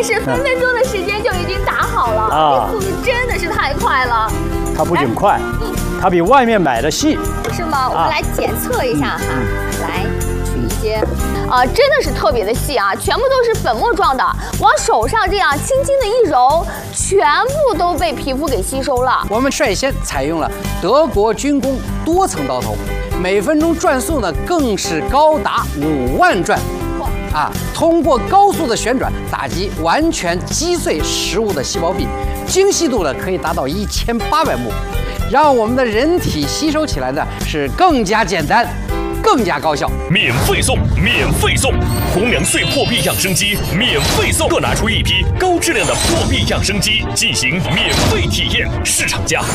是分分钟的时间就已经打好了， 啊， 速度真的是太快了。 它不仅快，它比外面买的细。 是吗？我们来检测一下哈，来取一些，真的是特别的细啊，全部都是粉末状的，往手上这样轻轻的一揉，全部都被皮肤给吸收了。 我们率先采用了德国军工多层刀头，每分钟转速呢更是高达5万转。通过高速的旋转打击，完全击碎食物的细胞壁，精细度呢可以达到1800目，让我们的人体吸收起来呢是更加简单，更加高效。 免费送，免费送！红娘穗破壁养生机免费送，各拿出一批高质量的破壁养生机进行免费体验。市场价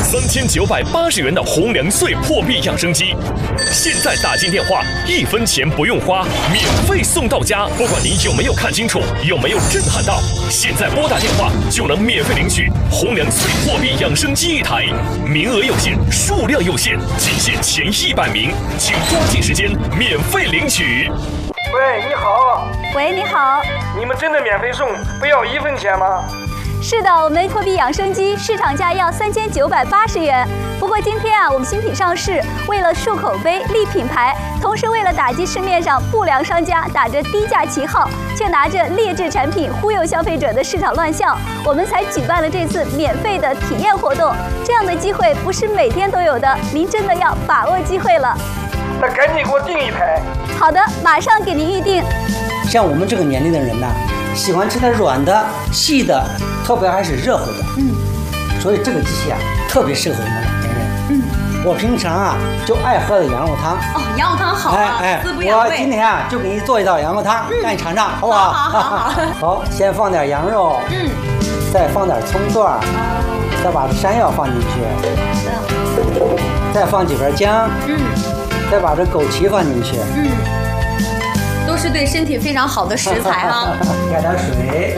3980元的红娘穗破壁养生机，现在打进电话，1分钱不用花，免费送到家。不管您有没有看清楚，有没有震撼到，现在拨打电话就能免费领取红娘穗破壁养生机1台，名额有限，数量有限，仅限前100名，请抓紧时间免费领取。 喂，你好。 喂，你好。 你们真的免费送，不要1分钱吗？ 是的，我们破壁养生机市场价要3980元。不过今天我们新品上市，为了树口碑、立品牌，同时为了打击市面上不良商家打着低价旗号，却拿着劣质产品忽悠消费者的市场乱象，我们才举办了这次免费的体验活动。这样的机会不是每天都有的，您真的要把握机会了。 那赶紧给我订1台。 好的，马上给您预定。 像我们这个年龄的人呢，喜欢吃点软的、细的，特别还是热乎的。所以这个机器特别适合我们老年人。我平常就爱喝的羊肉汤。 哦，羊肉汤好滋补养胃。 我今天就给你做一道羊肉汤，让你尝尝，好不好？ 好。 好，先放点羊肉，再放点葱段，再把山药放进去，再放几根姜，再把这枸杞放进去， 都是对身体非常好的食材哈。 加点水，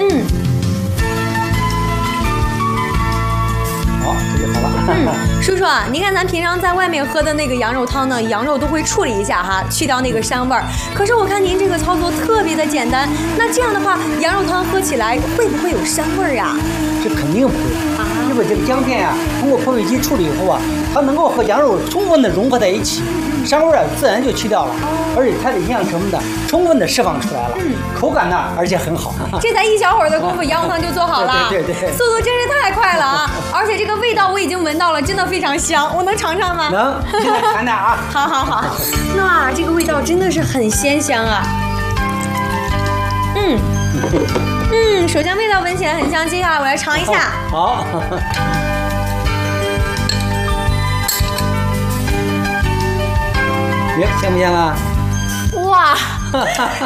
好，这就好了。 叔叔啊，您看咱平常在外面喝的那个羊肉汤呢，羊肉都会处理一下哈，去掉那个膻味儿。可是我看您这个操作特别的简单，那这样的话，羊肉汤喝起来会不会有膻味儿呀？ 这肯定不会，因为这个姜片通过破壁机处理以后它能够和羊肉充分的融合在一起，膻味自然就去掉了，而且它的营养成分呢充分的释放出来了，口感呢而且很好。 这才1小会儿的功夫，羊肉汤就做好了， 对， 速度真是太快了啊！而且这个味道我已经闻到了，真的非常香，我能尝尝吗？ 能，现在尝点啊。 好，那这个味道真的是很鲜香啊。首先味道闻起来很香，接下来我来尝一下。 好。香不香啊？ 哇！